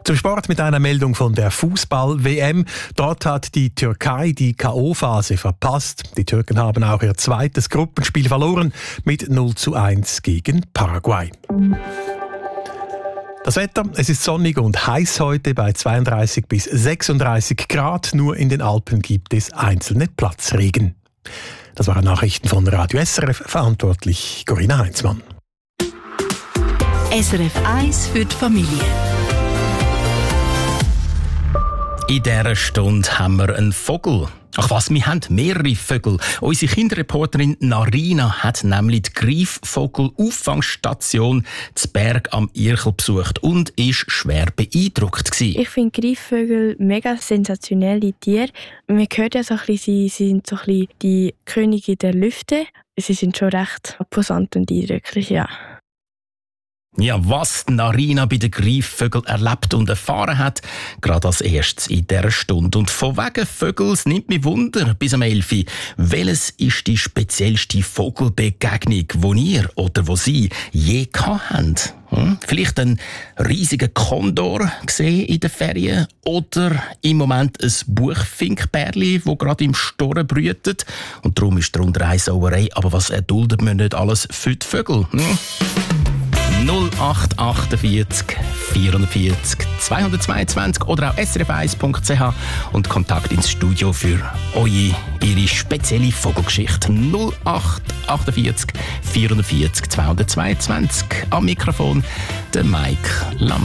Zum Sport mit einer Meldung von der Fußball-WM. Dort hat die Türkei die K.O.-Phase verpasst. Die Türken haben auch ihr zweites Gruppenspiel verloren mit 0:1 gegen Paraguay. Das Wetter, es ist sonnig und heiß heute bei 32 bis 36 Grad. Nur in den Alpen gibt es einzelne Platzregen. Das waren Nachrichten von Radio SRF, verantwortlich Corinna Heinzmann. SRF 1 für die Familie. In dieser Stunde haben wir einen Vogel. Ach was, wir haben mehrere Vögel. Unsere Kinderreporterin Narina hat nämlich die Greifvogel-Auffangstation zu Berg am Irchel besucht und ist schwer beeindruckt gewesen. Ich finde Greifvögel mega sensationelle Tiere. Man hört ja so ein bisschen, sie sind so ein bisschen die Könige der Lüfte. Sie sind schon recht imposant und eindrücklich, ja. Ja, was Narina bei den Greifvögeln erlebt und erfahren hat, gerade als erstes in dieser Stunde. Und von wegen Vögels nimmt mich Wunder bis am 11 Uhr. Welches ist die speziellste Vogelbegegnung, die ihr oder wo Sie je gehabt haben? Vielleicht einen riesigen Kondor gesehen in den Ferien oder im Moment ein Buchfinkbärli, das gerade im Storren brütet. Und darum ist darunter eine Sauerei. Aber was erduldet man nicht alles für die Vögel? 0848 440 222 oder auch srf1.ch und Kontakt ins Studio für Ihre spezielle Vogelgeschichte. 0848 440 222. Am Mikrofon der Mike Lamm.